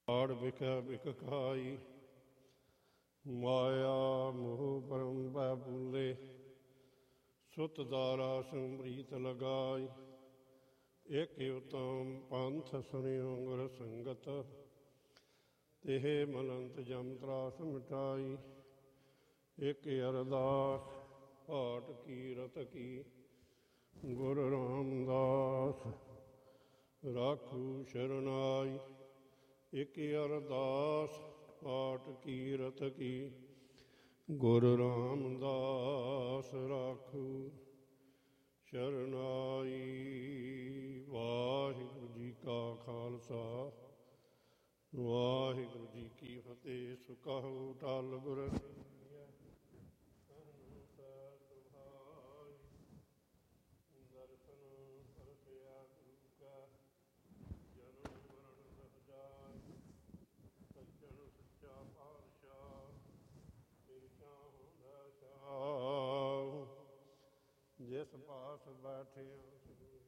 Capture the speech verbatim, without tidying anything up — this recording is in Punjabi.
ਆੜ ਵਿਖੇ ਬਿਕ ਖਾਈ, ਮਾਇਆ ਮੋਹ ਪਰਮ ਪੈ ਭੂਲੇ, ਸੁਤ ਦਾਰਾ ਸਮਰੀਤ ਲਗਾਈ। ਇਕ ਉਤਮ ਪੰਥ ਸੁਣਿਓ ਗੁਰ ਸੰਗਤ, ਤਿਹ ਮਲੰਤ ਜਮ ਤਰਾਸ ਮਿਟਾਈ। ਇਕ ਅਰਦਾਸ ਪਾਠ ਕੀਰਤ ਕੀ, ਗੁਰ ਰਾਮਦਾਸ ਰਾਖੂ ਸ਼ਰਨਾਈ। ਇਕ ਅਰਦਾਸ ਪਾਠ ਕੀਰਤ ਕੀ, ਗੁਰ ਰਾਮਦਾਸ ਰਾਖੂ ਸ਼ਰਨਾਈ। ਵਾਹਿਗੁਰੂ ਜੀ ਕਾ ਖਾਲਸਾ, ਵਾਹਿਗੁਰੂ ਜੀ ਕੀ ਫਤਿਹ। ਸੁਖਾਉ ਟਲ ਗੁਰ ਜਿਸ ਪਾਸ ਬੈਠੇ